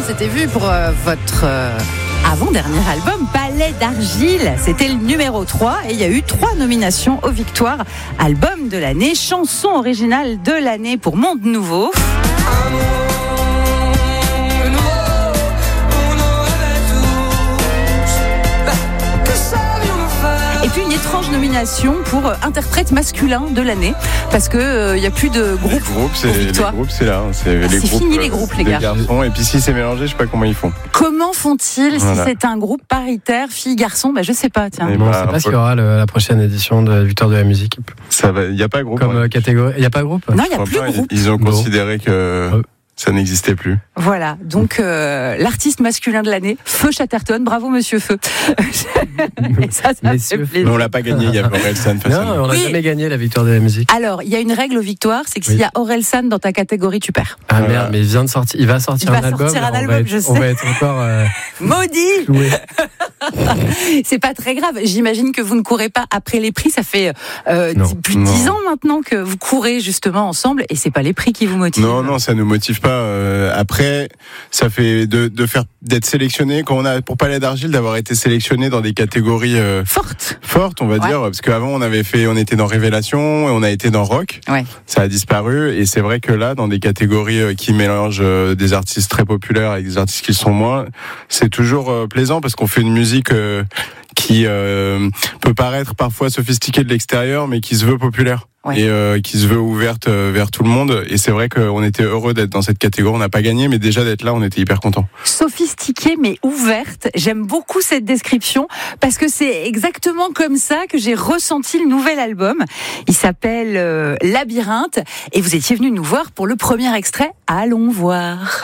s'était vu pour votre avant-dernier album, Palais d'Argile. C'était le numéro 3 et il y a eu 3 nominations aux victoires. Album de l'année, chanson originale de l'année pour Monde Nouveau. Et puis une étrange nomination pour interprète masculin de l'année, parce que y a plus de groupes. Les groupes, c'est là. C'est fini les groupes, les gars. Garçons. Et puis si c'est mélangé, je sais pas comment ils font. Comment font-ils si c'est un groupe paritaire, filles-garçons? Je sais pas, tiens. Bon, c'est pas ce qu'il y aura la prochaine édition de Victoire de la musique. Ça va, il y a pas groupe. Comme catégorie, il y a pas groupe? Non, il y a plus groupe. Ils ont considéré que ça n'existait plus. Voilà, donc l'artiste masculin de l'année, Feu Chatterton, bravo Monsieur Feu. Et ça fait plaisir. Mais on l'a pas gagné, il y avait Orelsan face à nous. Non, on n'a jamais gagné la Victoire de la musique. Alors, il y a une règle aux victoires, c'est que s'il y a Orelsan dans ta catégorie, tu perds. Ah merde, mais il va sortir un album. Je on va être encore maudit. C'est pas très grave. J'imagine que vous ne courez pas après les prix. Ça fait plus de 10 ans maintenant que vous courez justement ensemble, et c'est pas les prix qui vous motivent. Non, ça nous motive pas. Après, ça fait d'être sélectionné quand on a pour Palais d'Argile, d'avoir été sélectionné dans des catégories fortes, on va dire, parce qu'avant on était dans Révélation et on a été dans Rock. Ouais. Ça a disparu, et c'est vrai que là, dans des catégories qui mélangent des artistes très populaires avec des artistes qui le sont moins, c'est toujours plaisant parce qu'on fait une musique qui peut paraître parfois sophistiquée de l'extérieur, mais qui se veut populaire. Ouais. Et qui se veut ouverte vers tout le monde. Et c'est vrai qu'on était heureux d'être dans cette catégorie. On n'a pas gagné, mais déjà d'être là, on était hyper contents. Sophistiquée mais ouverte. J'aime beaucoup cette description parce que c'est exactement comme ça que j'ai ressenti le nouvel album. Il s'appelle Labyrinthe, et vous étiez venu nous voir pour le premier extrait. Allons voir.